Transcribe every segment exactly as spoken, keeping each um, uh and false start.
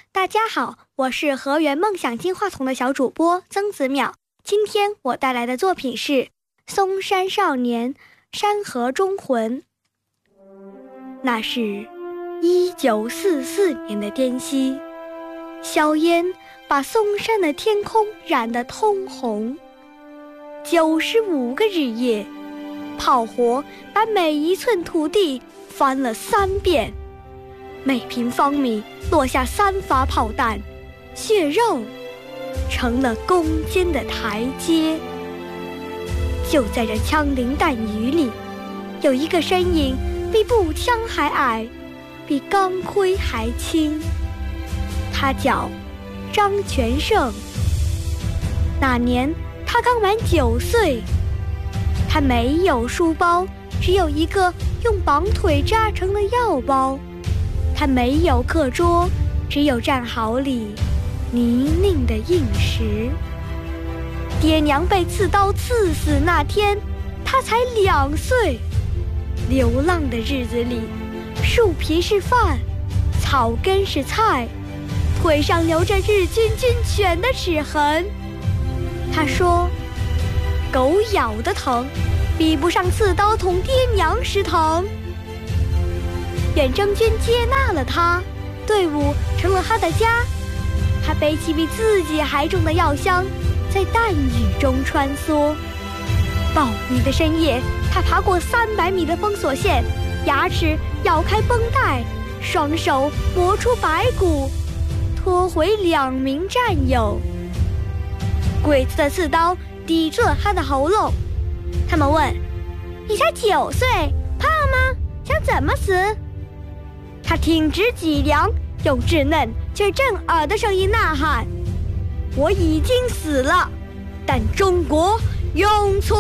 大家好，我是河源梦想金话筒的小主播曾子淼。今天我带来的作品是《嵩山少年山河中魂》。那是一九四四年的滇西，硝烟把嵩山的天空染得通红。九十五个日夜，炮火把每一寸土地翻了三遍，每平方米落下三发炮弹，血肉成了攻坚的台阶。就在这枪林弹雨里，有一个身影比步枪还矮，比钢盔还轻，他叫张全胜。那年他刚满九岁，他没有书包，只有一个用绑腿扎成的药包。他没有课桌，只有战壕里泥泞的硬石。爹娘被刺刀刺死那天，他才两岁。流浪的日子里，树皮是饭，草根是菜，腿上留着日军军犬的齿痕。他说，狗咬的疼，比不上刺刀捅爹娘时疼。远征军接纳了他，队伍成了他的家。他背起比自己还重的药箱，在弹雨中穿梭。暴雨的深夜，他爬过三百米的封锁线，牙齿咬开绷带，双手磨出白骨，拖回两名战友。鬼子的刺刀抵住了他的喉咙。他们问：你才九岁，怕吗？想怎么死？他挺直脊梁，用稚嫩却震耳的声音呐喊：我已经死了，但中国永存。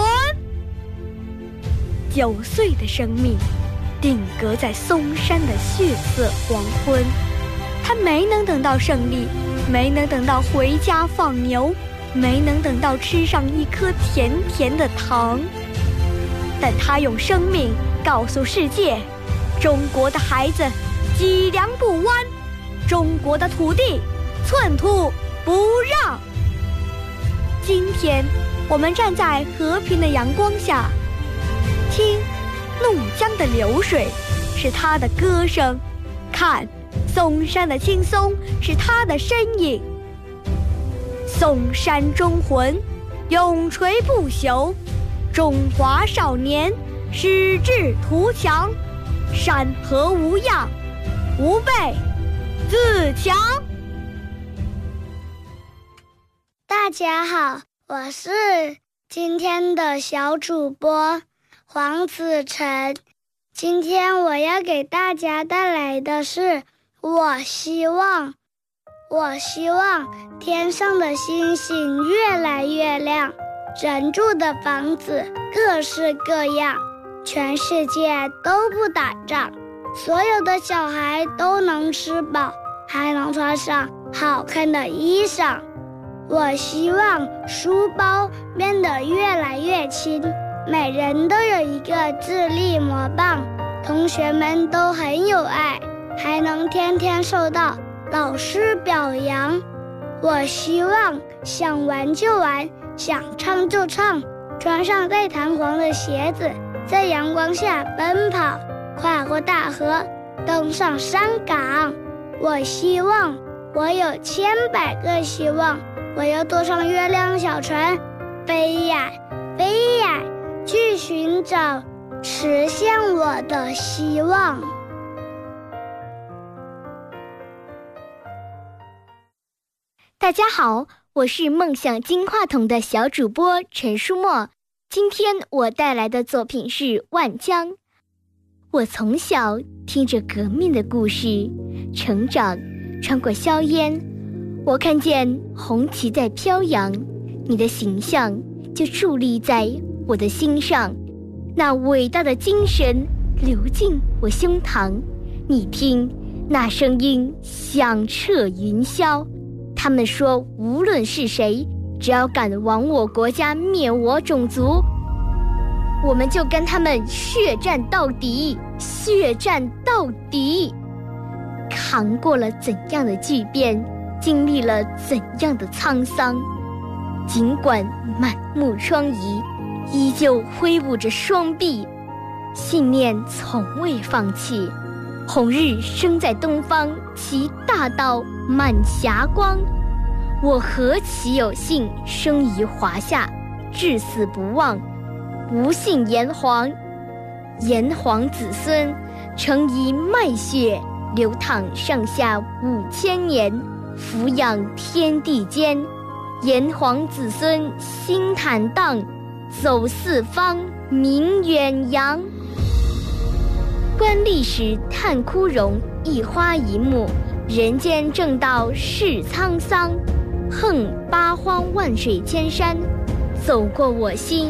九岁的生命定格在嵩山的血色黄昏。他没能等到胜利，没能等到回家放牛，没能等到吃上一颗甜甜的糖，但他用生命告诉世界，中国的孩子脊梁不弯，中国的土地寸土不让。今天我们站在和平的阳光下，听怒江的流水是他的歌声，看嵩山的青松是他的身影。嵩山中魂，永垂不朽，中华少年矢志图强，山河无恙，吾辈自强。 大家好，我是今天的小主播黄子晨。今天我要给大家带来的是我希望。我希望天上的星星越来越亮，人住的房子各式各样，全世界都不打仗，所有的小孩都能吃饱，还能穿上好看的衣裳。我希望书包变得越来越轻，每人都有一个智力魔棒，同学们都很有爱，还能天天受到老师表扬。我希望想玩就玩，想唱就唱，穿上带弹簧的鞋子，在阳光下奔跑，跨过大河，登上山岗。我希望我有千百个希望，我要坐上月亮小船，飞呀飞呀，去寻找实现我的希望。 大家好，我是梦想金话筒的小主播陈舒墨。今天我带来的作品是《万江》。我从小听着革命的故事成长，穿过硝烟，我看见红旗在飘扬，你的形象就矗立在我的心上，那伟大的精神流进我胸膛。你听，那声音响彻云霄。他们说，无论是谁，只要敢亡我国家、灭我种族，我们就跟他们血战到底，血战到底。卡尝过了怎样的巨变，经历了怎样的沧桑。尽管满目疮痍，依旧挥舞着双臂，信念从未放弃。红日升在东方，其大道满霞光。我何其有幸生于华夏，至死不忘，无姓炎黄。炎黄子孙承以脉血，流淌上下五千年，俯仰天地间。炎黄子孙心坦荡，走四方名远扬。观历史叹枯荣，一花一木，人间正道是沧桑。横八荒万水千山，走过我心。